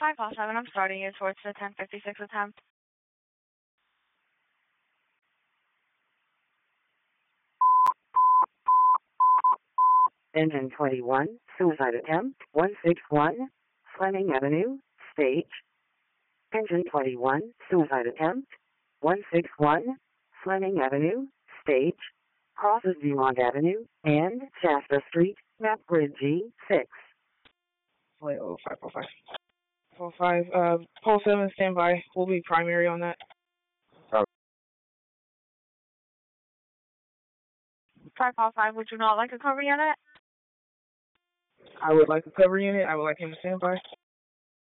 507, I'm starting you towards the 1056 attempt. Engine 21, suicide attempt, 161, Fleming Avenue, stage. Engine 21, suicide attempt, 161, Fleming Avenue, stage. Crosses Dumont Avenue and Shasta Street, map grid G6. Flight 0545. 45, Pole 7, standby. We'll be primary on that. 555, would you not like a cover unit? I would like a cover unit. I would like him to stand by.